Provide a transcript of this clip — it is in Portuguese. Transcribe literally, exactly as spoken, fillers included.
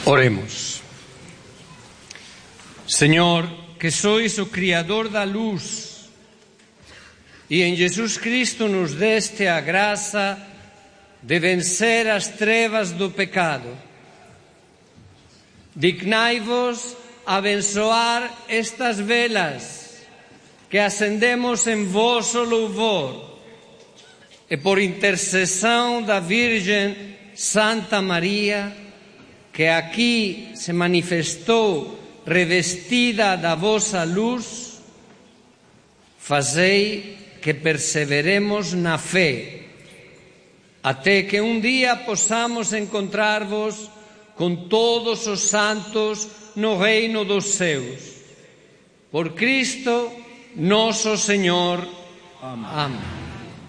Oremos. Señor, que sois o Criador da luz e en Jesus Cristo nos deste a graça de vencer as trevas do pecado. Dignai-vos abençoar estas velas que acendemos en vosso louvor e por intercessão da Virgem Santa Maria, que aqui se manifestou revestida da vossa luz, fazei que perseveremos na fé, até que um dia possamos encontrar-vos com todos os santos no reino dos céus. Por Cristo, nosso Senhor. Amém. Amém.